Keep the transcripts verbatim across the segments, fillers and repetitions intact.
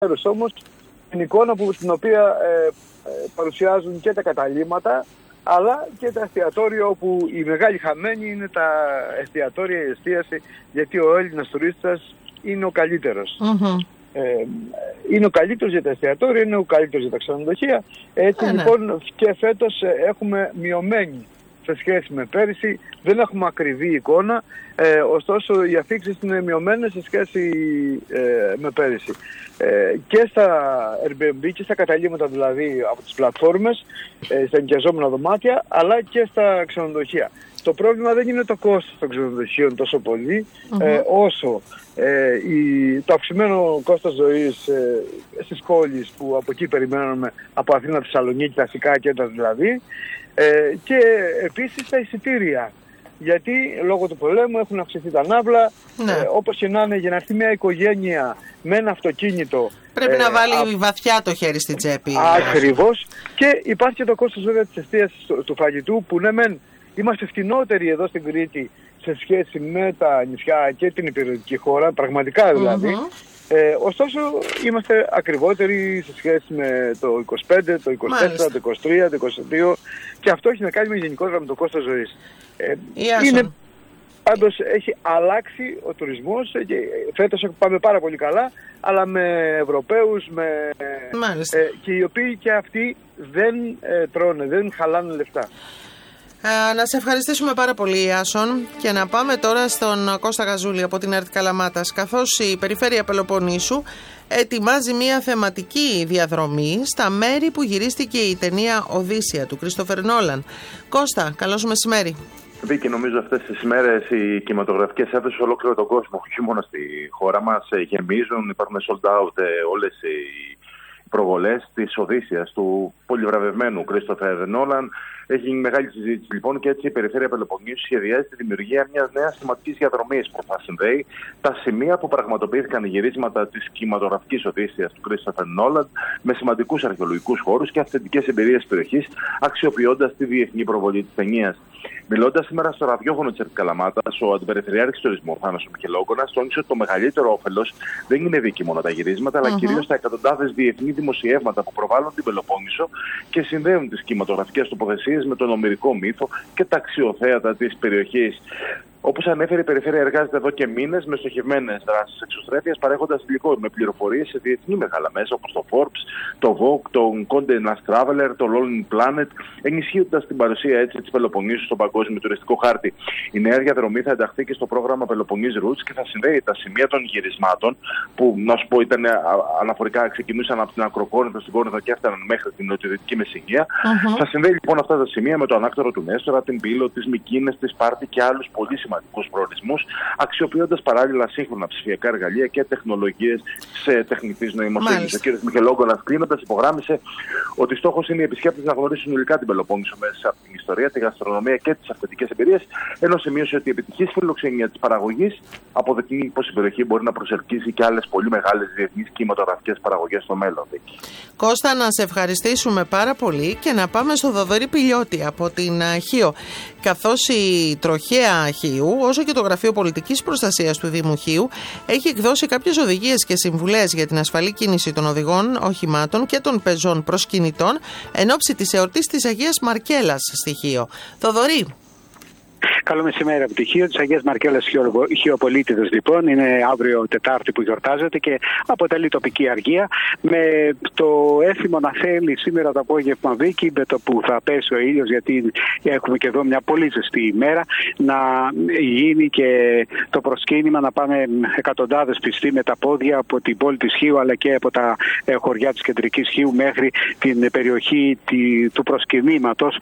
μέρος όμως την εικόνα που, στην οποία ε, ε, παρουσιάζουν και τα καταλύματα, αλλά και τα εστιατόρια, όπου η μεγάλη χαμένη είναι τα εστιατόρια, η εστίαση, γιατί ο Έλληνας τουρίστας είναι ο καλύτερος. Mm-hmm. Ε, είναι ο καλύτερος για τα εστιατόρια, είναι ο καλύτερος για τα ξενοδοχεία. Έτσι ε, λοιπόν ναι. και φέτος έχουμε μειωμένη σε σχέση με πέρυσι, δεν έχουμε ακριβή εικόνα, ε, ωστόσο οι αφήξεις είναι μειωμένες σε σχέση ε, με πέρυσι. Ε, και στα Airbnb και στα καταλύματα, δηλαδή από τις πλατφόρμες, ε, στα ενοικιαζόμενα δωμάτια, αλλά και στα ξενοδοχεία. Το πρόβλημα δεν είναι το κόστος των ξενοδοχείων τόσο πολύ, mm-hmm. ε, όσο ε, η, το αυξημένο κόστος ζωής ε, στις πόλεις που από εκεί περιμένουμε, από Αθήνα, Θεσσαλονίκη, τα αστικά κέντρα δηλαδή, ε, και επίσης τα εισιτήρια. Γιατί λόγω του πολέμου έχουν αυξηθεί τα ναύλα, ναι. ε, όπως και να είναι, για να έρθει μια οικογένεια με ένα αυτοκίνητο. Πρέπει ε, να βάλει α... βαθιά το χέρι στην τσέπη. Ακριβώς. Και υπάρχει και το κόστος βέβαια της εστίασης του, του φαγητού, που ναι μεν είμαστε φτηνότεροι εδώ στην Κρήτη σε σχέση με τα νησιά και την υπηρετική χώρα, πραγματικά δηλαδή. Mm-hmm. Ε, ωστόσο είμαστε ακριβότεροι σε σχέση με το είκοσι πέντε, το είκοσι τέσσερα, Μάλιστα. το είκοσι τρία, το είκοσι δύο, και αυτό έχει να κάνει με γενικότερα με το κόστος ζωής. Ε, είναι, πάντως έχει αλλάξει ο τουρισμός και φέτος πάμε πάρα πολύ καλά, αλλά με Ευρωπαίους με, ε, και οι οποίοι και αυτοί δεν ε, τρώνε, δεν χαλάνε λεφτά. Ε, να σε ευχαριστήσουμε πάρα πολύ, Ιάσον, και να πάμε τώρα στον Κώστα Γαζούλη από την ΕΡΤ Καλαμάτας, καθώς η Περιφέρεια Πελοποννήσου ετοιμάζει μια θεματική διαδρομή στα μέρη που γυρίστηκε η ταινία Οδύσσεια του Κρίστοφερ Νόλαν. Κώστα, καλώς μεσημέρι. Βίκη, νομίζω αυτές τις μέρες οι κινηματογραφικές αίθουσες σε ολόκληρο τον κόσμο, όχι μόνο στη χώρα μας, γεμίζουν, υπάρχουν sold out όλες οι προβολές της Οδύσσειας του πολυβραβευμένου Κρίστοφερ Νόλαν. Έχει γίνει μεγάλη συζήτηση λοιπόν, και έτσι η Περιφέρεια Πελοποννήσου σχεδιάζει τη δημιουργία μιας νέας θεματικής διαδρομής που θα συνδέει τα σημεία που πραγματοποιήθηκαν γυρίσματα της κινηματογραφικής Οδύσσειας του Κρίστοφερ Νόλαν με σημαντικούς αρχαιολογικούς χώρους και αυθεντικές εμπειρίες περιοχής, αξιοποιώντας τη διεθνή προβολή της ταινίας. Μιλώντας σήμερα στο ραδιόφωνο της ΕΡΤ Καλαμάτας, ο Αντιπεριφερειάρχης Τουρισμού Θάνος Μιχελόγκονας τόνισε ότι το μεγαλύτερο όφελος δεν είναι δίκη μόνο τα γυρίσματα, αλλά mm-hmm. κυρίως τα εκατοντάδες διεθνή δημοσιεύματα που προβάλλουν την Πελοπόννησο και συνδέουν τις κινηματογραφικές τοποθεσίες με τον ομηρικό μύθο και τα αξιοθέατα της περιοχής. Όπως ανέφερε, η Περιφέρεια εργάζεται εδώ και μήνες με στοχευμένες δράσεις εξωστρέφειας, παρέχοντας υλικό με πληροφορίες σε διεθνή μεγάλα μέσα όπως το Forbes, το Vogue, το Condé Nast Traveler, το Lonely Planet, ενισχύοντας την παρουσία έτσι της Πελοποννήσου στον παγκόσμιο τουριστικό χάρτη. Η νέα διαδρομή θα ενταχθεί και στο πρόγραμμα Peloponnese Routes και θα συνδέει τα σημεία των γυρισμάτων, που να σου πω ήταν αναφορικά, ξεκινούσαν από την Ακροκόρινθο στην Κόρινθο και έφταναν μέχρι την νοτιοδυτική Μεσσηνία. Uh-huh. Θα συνδέει λοιπόν αυτά τα σημεία με το ανάκτορο του Νέστορα, την Πύλο, τις Μικίνες, τη Σπάρτη και άλλους πολύ σημαντικούς προορισμούς, αξιοποιώντας παράλληλα σύγχρονα ψηφιακά εργαλεία και τεχνολογίες σε τεχνητής νοημοσύνης. Ο κ. Μιχελόγκονας, κλείνοντας, υπογράμμισε ότι στόχος είναι οι επισκέπτες να γνωρίσουν υλικά την Πελοπόννησο μέσα από την ιστορία, τη γαστρονομία και τις αυθεντικές εμπειρίες, ενώ σημείωσε ότι η επιτυχής φιλοξενία της παραγωγής αποδεικνύει πως η περιοχή μπορεί να προσελκύσει και άλλες πολύ μεγάλες διεθνείς κινηματογραφικές παραγωγές στο μέλλον. Κώστα, να σε ευχαριστήσουμε πάρα πολύ και να πάμε στο Θοδωρή Πηλιώτη από την Χίο, καθώς η Τροχέα Χίου, όσο και το Γραφείο Πολιτικής Προστασίας του Δήμου Χίου, έχει εκδώσει κάποιες οδηγίες και συμβουλές για την ασφαλή κίνηση των οδηγών οχημάτων και των πεζών προσκυνητών εν ώψη της εορτής της Αγίας Μαρκέλας στη Χίο. Θοδωρή. Καλό μεσημέρι από τη Χίο, της Αγίας Μαρκέλας Χιοπολίτιδος λοιπόν. Είναι αύριο Τετάρτη που γιορτάζεται και αποτελεί τοπική αργία. Με το έθιμο να θέλει σήμερα το απόγευμα, Βίκη, με το που θα πέσει ο ήλιος, γιατί έχουμε και εδώ μια πολύ ζεστή ημέρα, να γίνει και το προσκύνημα, να πάνε εκατοντάδες πιστοί με τα πόδια από την πόλη της Χίου αλλά και από τα χωριά της κεντρικής Χίου μέχρι την περιοχή του προσκυνήματος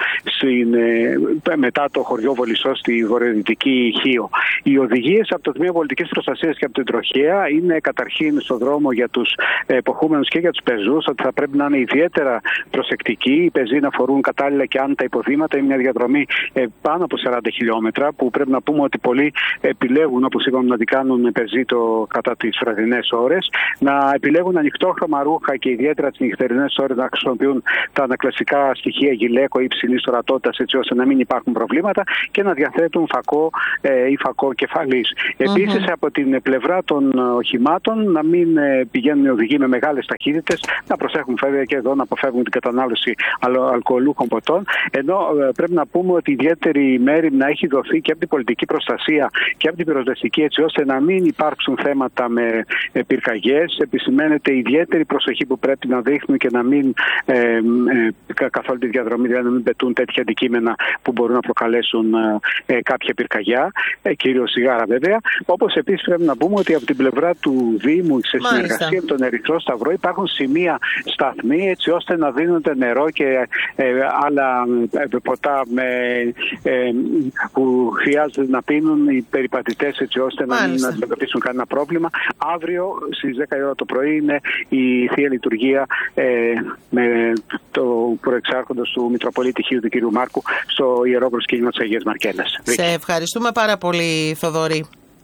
μετά το χωριό Βολισσό στη βορειοδυτική Χίο. Οι οδηγίες από το Τμήμα Πολιτικής Προστασίας και από την Τροχέα είναι καταρχήν στο δρόμο για τους εποχούμενους και για τους πεζούς, ότι θα πρέπει να είναι ιδιαίτερα προσεκτικοί. Οι πεζοί να φορούν κατάλληλα και άνετα υποδήματα. Είναι μια διαδρομή πάνω από σαράντα χιλιόμετρα που πρέπει να πούμε ότι πολλοί επιλέγουν, όπως είπαμε, να την κάνουν πεζοί το, κατά τις βραδινές ώρες, να επιλέγουν ανοιχτόχρωμα ρούχα και ιδιαίτερα τις νυχτερινές ώρες να χρησιμοποιούν τα ανακλασικά στοιχεία γυλαίκο ή υψηλής ορατότητας, έτσι ώστε να μην υπάρχουν προβλήματα και να διαθέτουν διαθέτουν φακό ε, ή φακό κεφαλής. Mm-hmm. Επίσης, από την πλευρά των οχημάτων να μην ε, πηγαίνουν οι οδηγοί με μεγάλες ταχύτητες, να προσέχουν βέβαια και εδώ να αποφεύγουν την κατανάλωση αλκοολούχων ποτών. Ενώ ε, πρέπει να πούμε ότι ιδιαίτερη μέριμνα έχει δοθεί και από την πολιτική προστασία και από την πυροσβεστική, έτσι ώστε να μην υπάρξουν θέματα με ε, πυρκαγιές. Επισημαίνεται ιδιαίτερη προσοχή που πρέπει να δείχνουν και να μην ε, ε, καθ' όλη τη διαδρομή, δηλαδή να μην πετούν τέτοια αντικείμενα που μπορούν να προκαλέσουν ε, ε, κάποια πυρκαγιά, ε, κυρίως σιγάρα βέβαια. Όπως επίσης πρέπει να πούμε ότι από την πλευρά του Δήμου, σε συνεργασία με τον Ερυθρό Σταυρό, υπάρχουν σημεία σταθμοί έτσι ώστε να δίνονται νερό και ε, άλλα ε, ποτά με, ε, που χρειάζεται να πίνουν οι περιπατητές, έτσι ώστε Μάλιστα. να μην αντιμετωπίσουν κανένα πρόβλημα. Αύριο στις δέκα η ώρα το πρωί είναι η Θεία Λειτουργία ε, με το προεξάρχοντος του Μητροπολίτη Χίου του κ. Μάρκου στο Ιερό Προσκύνημα της Αγίας Μαρκέλας. Σε ευχαριστούμε πάρα πολύ, Θοδωρή.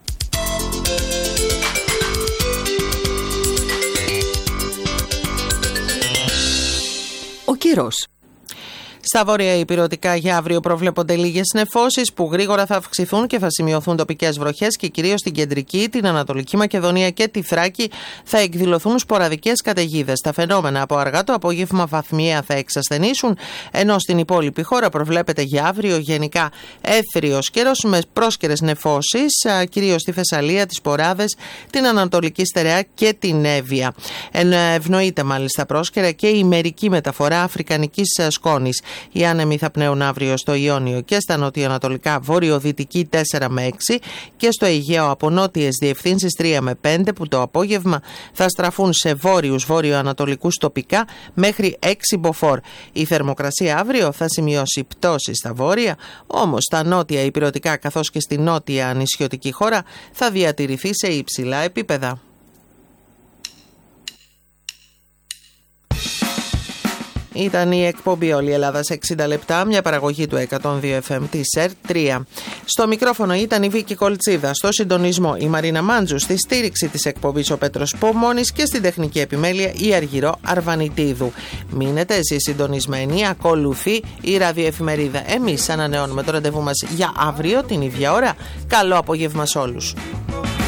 Ο καιρός. Στα βόρεια υπηρετικά για αύριο προβλέπονται λίγες νεφώσεις που γρήγορα θα αυξηθούν και θα σημειωθούν τοπικές βροχές και κυρίως στην κεντρική, την Ανατολική Μακεδονία και τη Θράκη θα εκδηλωθούν σποραδικές καταιγίδες. Τα φαινόμενα από αργά το απόγευμα βαθμιαία θα εξασθενήσουν, ενώ στην υπόλοιπη χώρα προβλέπεται για αύριο γενικά έθριος καιρός με πρόσκαιρες νεφώσεις, κυρίως στη Θεσσαλία, τις Ποράδες, την Ανατολική Στερεά και την Εύβοια. Ευνοείται μάλιστα πρόσκαιρα και η μερική μεταφορά αφρικανικής σκόνης. Οι άνεμοι θα πνέουν αύριο στο Ιόνιο και στα νοτιοανατολικά βορειοδυτική τέσσερα με έξι και στο Αιγαίο από νότιες διευθύνσεις τρία με πέντε, που το απόγευμα θα στραφούν σε βόρειους βορειοανατολικούς τοπικά μέχρι έξι μποφόρ. Η θερμοκρασία αύριο θα σημειώσει πτώση στα βόρεια, όμως στα νότια υπηρετικά καθώς και στη νότια νησιωτική χώρα θα διατηρηθεί σε υψηλά επίπεδα. Ήταν η εκπομπή Όλη η Ελλάδα σε εξήντα λεπτά, μια παραγωγή του εκατόν δύο εφ εμ της ΕΡΤ τρία. Στο μικρόφωνο ήταν η Βίκη Κολτσίδα, στο συντονισμό η Μαρίνα Μάντζου, στη στήριξη της εκπομπής ο Πέτρος Πομώνης και στην τεχνική επιμέλεια η Αργυρό Αρβανιτίδου. Μείνετε εσείς συντονισμένοι, ακολουθεί η ραδιοεφημερίδα. Εμείς ανανεώνουμε το ραντεβού μας για αύριο την ίδια ώρα. Καλό απόγευμα σε όλους.